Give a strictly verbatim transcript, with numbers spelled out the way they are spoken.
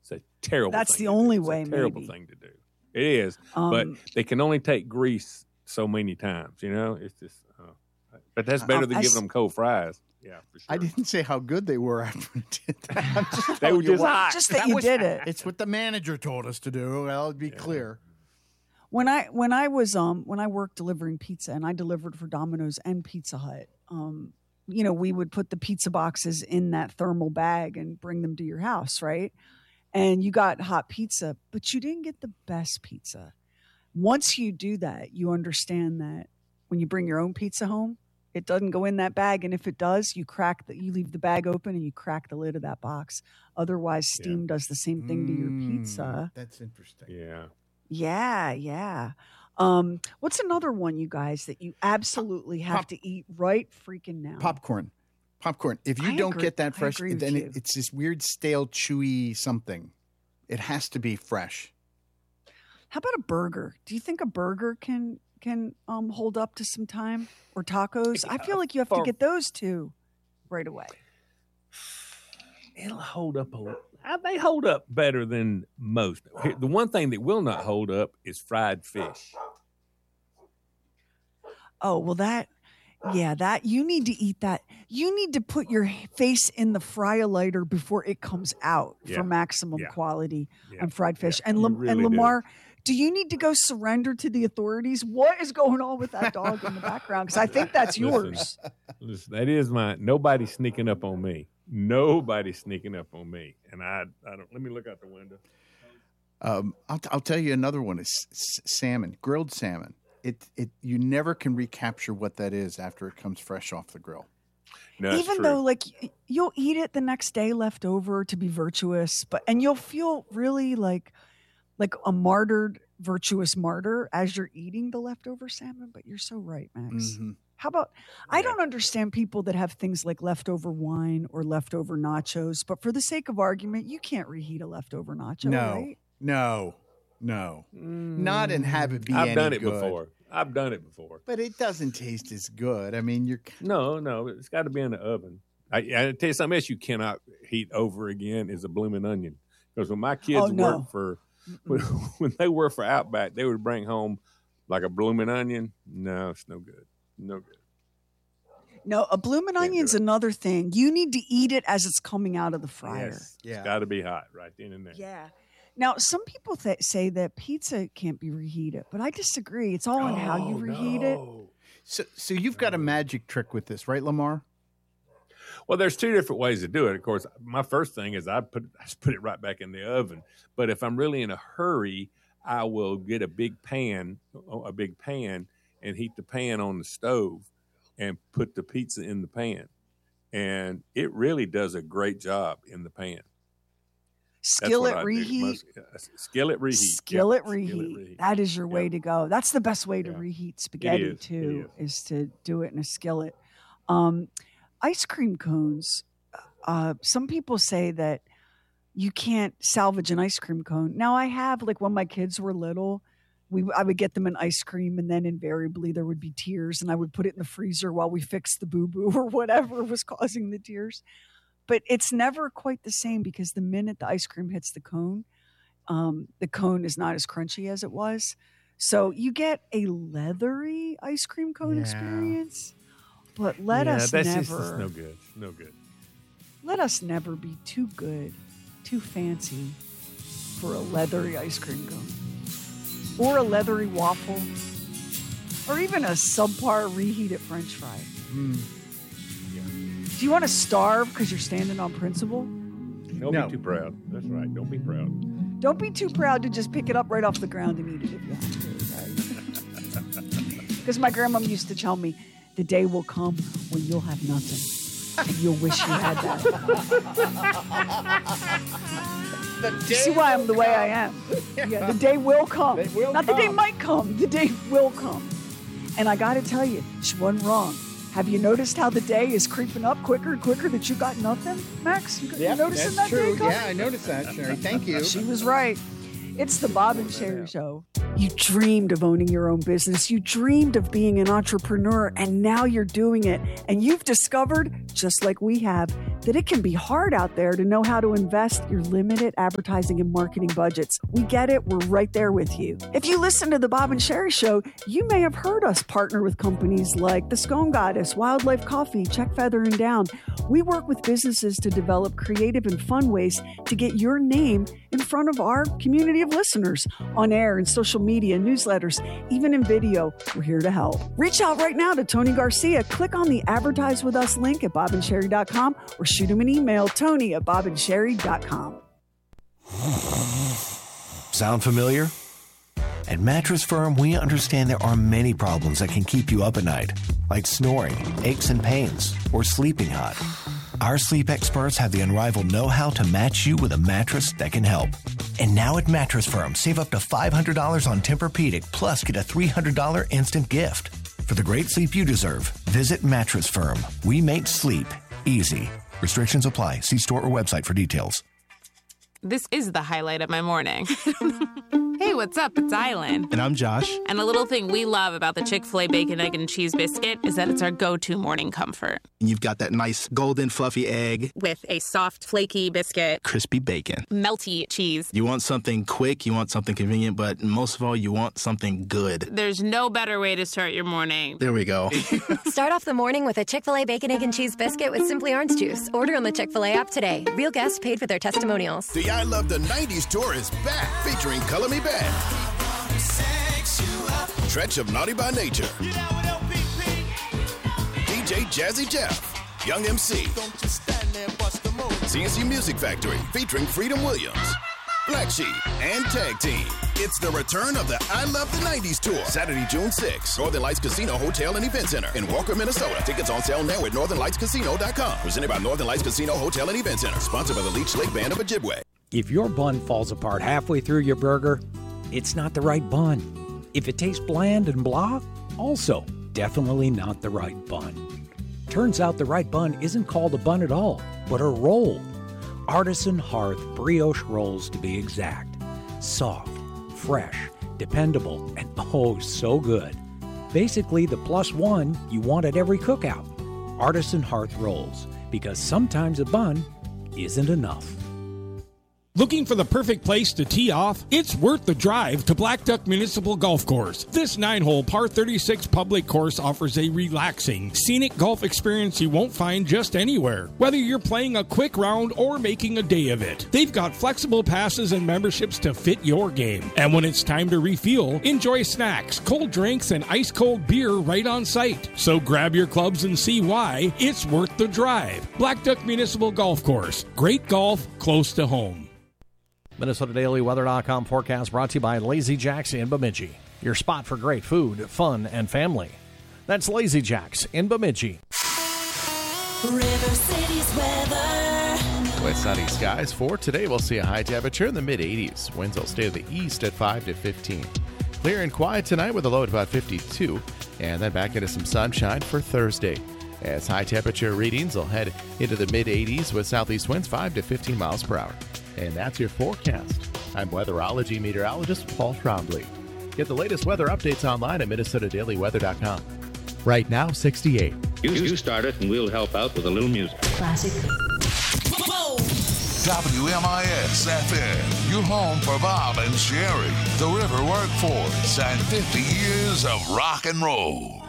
It's a terrible That's thing the to only do. It's way, a terrible maybe. thing to do. It is, Um, but they can only take grease so many times, you know? It's just, uh, but that's better Um, than I giving s- them cold fries. Yeah, for sure. I didn't say how good they were after I did that. I'm just They telling were you just what- hot. Just that you was- did it. It's what the manager told us to do. Well, be clear. When I when I was um when I worked delivering pizza and I delivered for Domino's and Pizza Hut, um, you know, we would put the pizza boxes in that thermal bag and bring them to your house, right? And you got hot pizza, but you didn't get the best pizza. Once you do that, you understand that when you bring your own pizza home, it doesn't go in that bag, and if it does, you crack the you leave the bag open and you crack the lid of that box. Otherwise, steam does the same thing to your pizza. That's interesting. Yeah. Yeah, yeah. Um, what's another one, you guys, that you absolutely have Pop- to eat right freaking now? Popcorn. Popcorn. If you I don't agree- get that I fresh, agree with then you. it, it's this weird, stale, chewy something. It has to be fresh. How about a burger? Do you think a burger can can um hold up to some time? Or tacos? I feel like you have to For- get those two right away. It'll hold up a little. They hold up better than most. Here, the one thing that will not hold up is fried fish. Oh, well that yeah, that you need to eat that. You need to put your face in the fryer lighter before it comes out Yeah. for maximum Yeah. quality Yeah. on fried fish. Yeah. And You Lam- really and do. Lamar, do you need to go surrender to the authorities? What is going on with that dog in the background? Because I think that's Listen. yours. Listen, that is my. Nobody's sneaking up on me. Nobody's sneaking up on me. And I, I don't. Let me look out the window. Um, I'll, I'll tell you another one is s- salmon, grilled salmon. It it you never can recapture what that is after it comes fresh off the grill. No, it's Even true. though like y- you'll eat it the next day left over to be virtuous, but and you'll feel really like like a martyred virtuous martyr as you're eating the leftover salmon, but you're so right, Max. Mhm. How about I Yeah. don't understand people that have things like leftover wine or leftover nachos, but for the sake of argument, you can't reheat a leftover nacho, No, right? no, no, not and have it be I've any done it good. before. I've done it before. But it doesn't taste as good. I mean, you're No, no, it's got to be in the oven. I, I tell you something else you cannot heat over again is a blooming onion. Because when my kids Oh, no. worked for, when, when they worked for Outback, they would bring home like a blooming onion. No, it's no good. No good. No, a bloomin' Can't do onion's it. another thing. You need to eat it as it's coming out of the fryer. Yes, Yeah. it's got to be hot right then and there. Yeah. Now, some people th- say that pizza can't be reheated, but I disagree. It's all in how you Oh, reheat it. no. so. So you've got a magic trick with this, right, Lamar? Well, there's two different ways to do it. Of course, my first thing is I put I just put it right back in the oven. But if I'm really in a hurry, I will get a big pan, a big pan, and heat the pan on the stove, and put the pizza in the pan, and it really does a great job in the pan. That's what Skillet I do. reheat. Most- uh, skillet reheat. yeah, Skillet skillet reheat. reheat. That is your way Yeah. to go. That's the best way to Yeah. reheat spaghetti is. It too, is. to do it in a skillet. Um, ice cream cones. Uh, some people say that you can't salvage an ice cream cone. Now I have, like when my kids were little, we I would get them an ice cream, and then invariably there would be tears, and I would put it in the freezer while we fixed the boo boo or whatever was causing the tears. But it's never quite the same because the minute the ice cream hits the cone, um, the cone is not as crunchy as it was. So you get a leathery ice cream cone Yeah. experience. But let yeah, us that's never just it's no good. No good. let us never be too good, too fancy for a leathery ice cream cone. Or a leathery waffle. Or even a subpar reheated French fry. Do you want to starve because you're standing on principle? Don't No. be too proud. That's right. Don't be proud. Don't be too proud to just pick it up right off the ground and eat it if you have to, right? Because my grandma used to tell me, the day will come when you'll have nothing. And you'll wish you had that. You see why I'm the way I am. Yeah, the day will come. It will Not the day come. might come. The day will come. And I got to tell you, she wasn't wrong. Have you noticed how the day is creeping up quicker and quicker that you got nothing, Max? You, got, you noticing that day coming? Yeah, I noticed that, Sherry. Thank you. She was right. It's the Bob and Sherry Show. You dreamed of owning your own business. You dreamed of being an entrepreneur, and now you're doing it. And you've discovered, just like we have, that it can be hard out there to know how to invest your limited advertising and marketing budgets. We get it. We're right there with you. If you listen to the Bob and Sherry Show, you may have heard us partner with companies like The Scone Goddess, Wildlife Coffee, Check Feather and Down. We work with businesses to develop creative and fun ways to get your name in front of our community of listeners on air and social media, newsletters, even in video. We're here to help. Reach out right now to Tony Garcia. Click on the Advertise With Us link at bob and sherry dot com or shoot him an email, Tony at bob and sherry dot com. Sound familiar? At Mattress Firm, we understand there are many problems that can keep you up at night, like snoring, aches and pains, or sleeping hot. Our sleep experts have the unrivaled know-how to match you with a mattress that can help. And now at Mattress Firm, save up to five hundred dollars on Tempur-Pedic, plus get a three hundred dollars instant gift. For the great sleep you deserve, visit Mattress Firm. We make sleep easy. Restrictions apply. See store or website for details. This is the highlight of my morning. Hey, what's up? It's Island. And I'm Josh. And a little thing we love about the Chick-fil-A Bacon, Egg, and Cheese Biscuit is that it's our go-to morning comfort. And you've got that nice golden fluffy egg. With a soft, flaky biscuit. Crispy bacon. Melty cheese. You want something quick, you want something convenient, but most of all, you want something good. There's no better way to start your morning. There we go. Start off the morning with a Chick-fil-A Bacon, Egg, and Cheese Biscuit with Simply Orange Juice. Order on the Chick-fil-A app today. Real guests paid for their testimonials. The I Love the nineties tour is back, featuring Color Me Back, Stretch of Naughty by Nature, D J Jazzy Jeff, Young M C, C N C Music Factory featuring Freedom Williams, Black Sheep, and Tag Team. It's the return of the I Love the nineties tour, Saturday, June sixth, Northern Lights Casino Hotel and Event Center in Walker, Minnesota. Tickets on sale now at northern lights casino dot com. Presented by Northern Lights Casino Hotel and Event Center. Sponsored by the Leech Lake Band of Ojibwe. If your bun falls apart halfway through your burger, it's not the right bun. If it tastes bland and blah, also definitely not the right bun. Turns out the right bun isn't called a bun at all, but a roll. Artisan Hearth brioche rolls, to be exact. Soft, fresh, dependable, and oh so good. Basically the plus one you want at every cookout. Artisan Hearth rolls, because sometimes a bun isn't enough. Looking for the perfect place to tee off? It's worth the drive to Black Duck Municipal Golf Course. This nine-hole par thirty-six public course offers a relaxing, scenic golf experience you won't find just anywhere. Whether you're playing a quick round or making a day of it, they've got flexible passes and memberships to fit your game. And when it's time to refuel, enjoy snacks, cold drinks, and ice-cold beer right on site. So grab your clubs and see why it's worth the drive. Black Duck Municipal Golf Course. Great golf close to home. Minnesota Daily Weather dot com forecast brought to you by Lazy Jack's in Bemidji. Your spot for great food, fun, and family. That's Lazy Jack's in Bemidji. River City's weather. With sunny skies for today, we'll see a high temperature in the mid eighties. Winds will stay to the east at five to fifteen. Clear and quiet tonight with a low at about fifty-two. And then back into some sunshine for Thursday. As high temperature readings will head into the mid eighties with southeast winds five to fifteen miles per hour. And that's your forecast. I'm weatherology meteorologist Paul Trombley. Get the latest weather updates online at Minnesota Daily Weather dot com. Right now, sixty-eight. You, you start it and we'll help out with a little music. Classic. W M I S F M, your home for Bob and Sherry, the River Workforce, and fifty years of rock and roll.